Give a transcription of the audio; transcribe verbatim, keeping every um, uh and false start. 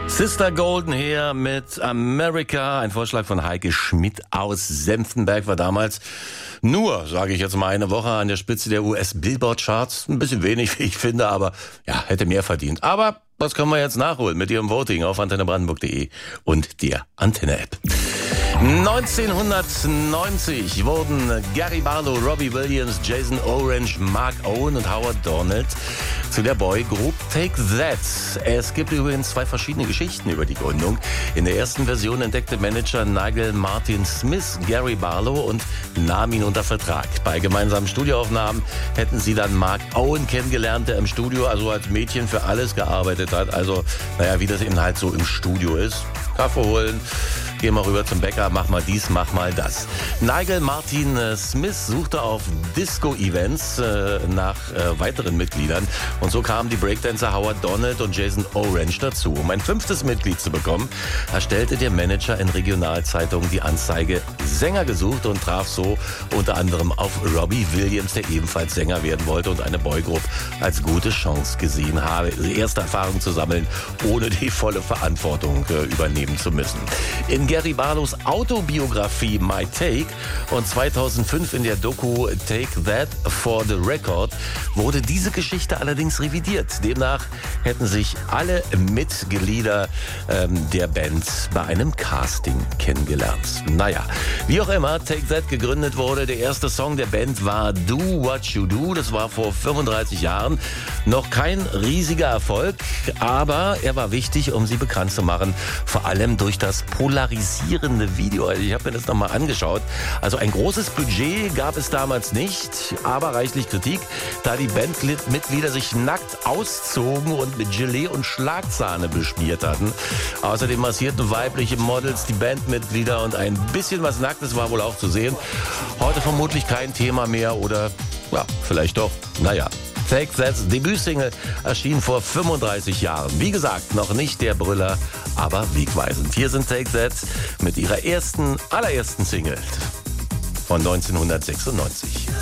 Sister Golden hier mit America, ein Vorschlag von Heike Schmidt aus Senftenberg, war damals nur, sage ich jetzt mal, eine Woche an der Spitze der U S-Billboard-Charts. Ein bisschen wenig, wie ich finde, aber ja, hätte mehr verdient. Aber das können wir jetzt nachholen mit Ihrem Voting auf antenne brandenburg punkt de und der Antenne-App. neunzehnhundertneunzig wurden Gary Barlow, Robbie Williams, Jason Orange, Mark Owen und Howard Donald zu der Boygroup Take That. Es gibt übrigens zwei verschiedene Geschichten über die Gründung. In der ersten Version entdeckte Manager Nigel Martin Smith Gary Barlow und nahm ihn unter Vertrag. Bei gemeinsamen Studioaufnahmen hätten sie dann Mark Owen kennengelernt, der im Studio also als Mädchen für alles gearbeitet hat. Also, naja, wie das eben halt so im Studio ist. Kaffee holen, geh mal rüber zum Bäcker, mach mal dies, mach mal das. Nigel Martin äh, Smith suchte auf Disco-Events äh, nach äh, weiteren Mitgliedern und so kamen die Breakdancer Howard Donald und Jason Orange dazu. Um ein fünftes Mitglied zu bekommen, erstellte der Manager in Regionalzeitungen die Anzeige Sänger gesucht und traf so unter anderem auf Robbie Williams, der ebenfalls Sänger werden wollte und eine Boygroup als gute Chance gesehen habe, die erste Erfahrung zu sammeln, ohne die volle Verantwortung äh, übernehmen zu müssen. In Gary Barlows Autobiografie My Take und zweitausendfünf in der Doku Take That for the Record wurde diese Geschichte allerdings revidiert. Demnach hätten sich alle Mitglieder ähm, der Band bei einem Casting kennengelernt. Naja, wie auch immer, Take That gegründet wurde. Der erste Song der Band war Do What You Do. Das war vor fünfunddreißig Jahren. Noch kein riesiger Erfolg, aber er war wichtig, um sie bekannt zu machen. Vor allem durch das polarisierende Video. Also ich habe mir das nochmal angeschaut. Also ein großes Budget gab es damals nicht, aber reichlich Kritik, da die Bandmitglieder sich nackt auszogen und mit Gelee und Schlagsahne beschmiert hatten. Außerdem massierten weibliche Models die Bandmitglieder und ein bisschen was Nacktes war wohl auch zu sehen. Heute vermutlich kein Thema mehr oder ja, vielleicht doch. Naja. Take That's Debütsingle erschien vor fünfunddreißig Jahren. Wie gesagt, noch nicht der Brüller, aber wegweisend. Hier sind Take That mit ihrer ersten, allerersten Single von neunzehnhundertsechsundneunzig.